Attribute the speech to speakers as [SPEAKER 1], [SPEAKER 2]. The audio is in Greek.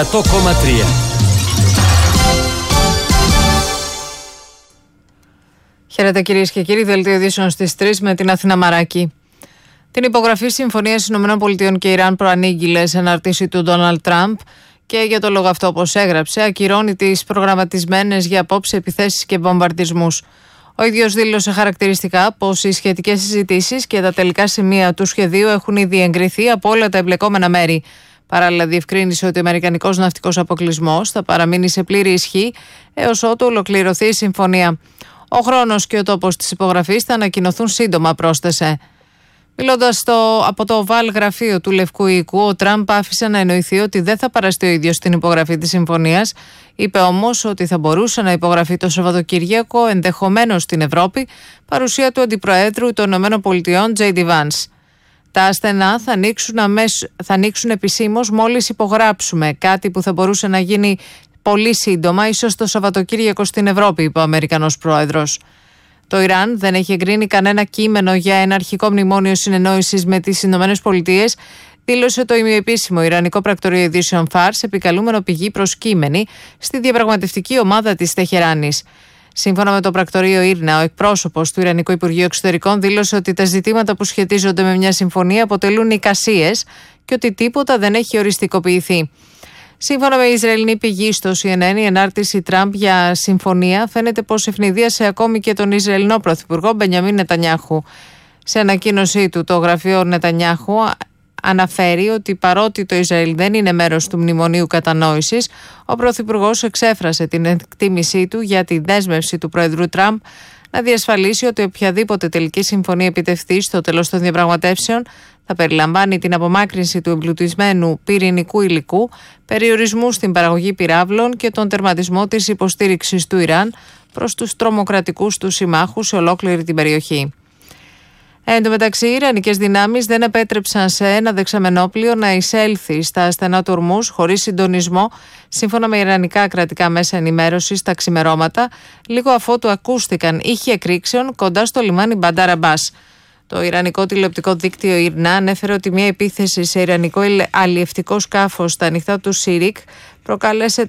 [SPEAKER 1] 100,3.
[SPEAKER 2] Χαίρετε κυρίες και κύριοι, δελτίο ειδήσεων στις 3 με την Αθήνα Μαράκη. Την υπογραφή συμφωνίας ΗΠΑ και Ιράν προανήγγειλε σε αναρτήση του Ντόναλντ Τραμπ και για το λόγο αυτό, όπως έγραψε, ακυρώνει τις προγραμματισμένες για απόψε επιθέσεις και βομβαρδισμούς. Ο ίδιος δήλωσε χαρακτηριστικά πως οι σχετικές συζητήσεις και τα τελικά σημεία του σχεδίου έχουν ήδη εγκριθεί από όλα τα εμπλεκόμενα μέρη. Παράλληλα, διευκρίνησε ότι ο αμερικανικός ναυτικός αποκλεισμός θα παραμείνει σε πλήρη ισχύ έως ότου ολοκληρωθεί η συμφωνία. Ο χρόνος και ο τόπος της υπογραφής θα ανακοινωθούν σύντομα, πρόσθεσε. Μιλώντας από το ΟΒΑΛ γραφείο του Λευκού Οίκου, ο Τραμπ άφησε να εννοηθεί ότι δεν θα παραστεί ο ίδιος στην υπογραφή της συμφωνίας. Είπε όμως ότι θα μπορούσε να υπογραφεί το Σαββατοκύριακο, ενδεχομένως στην Ευρώπη, παρουσία του Αντιπροέδρου των ΗΠΑ, J.D. Vance. Τα ασθενά θα ανοίξουν επισήμως μόλις υπογράψουμε, κάτι που θα μπορούσε να γίνει πολύ σύντομα, ίσως το Σαββατοκύριακο στην Ευρώπη, είπε ο Αμερικανός Πρόεδρος. Το Ιράν δεν έχει εγκρίνει κανένα κείμενο για ένα αρχικό μνημόνιο συνεννόησης με τις ΗΠΑ, δήλωσε το ημιεπίσημο Ιρανικό Πρακτορείο Ειδήσεων Fars, επικαλούμενο πηγή προσκύμενη στη διαπραγματευτική ομάδα της Τεχεράνης. Σύμφωνα με το πρακτορείο Ήρνα, ο εκπρόσωπος του Ιρανικού Υπουργείου Εξωτερικών δήλωσε ότι τα ζητήματα που σχετίζονται με μια συμφωνία αποτελούν εικασίες και ότι τίποτα δεν έχει οριστικοποιηθεί. Σύμφωνα με Ισραηλινή πηγή στο CNN, η ενάρτηση Τραμπ για συμφωνία φαίνεται πως ευνηδίασε ακόμη και τον Ισραηλινό Πρωθυπουργό Μπενιαμίν Νετανιάχου. Σε ανακοίνωσή του, το γραφείο Νετανιάχου αναφέρει ότι παρότι το Ισραήλ δεν είναι μέρος του Μνημονίου Κατανόησης, ο Πρωθυπουργός εξέφρασε την εκτίμησή του για τη δέσμευση του Πρόεδρου Τραμπ να διασφαλίσει ότι οποιαδήποτε τελική συμφωνία επιτευχθεί στο τέλος των διαπραγματεύσεων θα περιλαμβάνει την απομάκρυνση του εμπλουτισμένου πυρηνικού υλικού, περιορισμού στην παραγωγή πυράβλων και τον τερματισμό της υποστήριξης του Ιράν προς τους τρομοκρατικούς του συμμάχους σε ολόκληρη την περιοχή. Εν τω μεταξύ, οι Ιρανικές δυνάμεις δεν επέτρεψαν σε ένα δεξαμενόπλιο να εισέλθει στα ασθενά του Ορμούζ χωρίς συντονισμό, σύμφωνα με ιρανικά κρατικά μέσα ενημέρωσης τα ξημερώματα, λίγο αφότου ακούστηκαν ήχοι εκρήξεων κοντά στο λιμάνι Μπαντάρ Αμπάς. Το ιρανικό τηλεοπτικό δίκτυο Ιρνά ανέφερε ότι μια επίθεση σε ιρανικό αλλιευτικό σκάφος στα ανοιχτά του Σίρικ προκάλεσε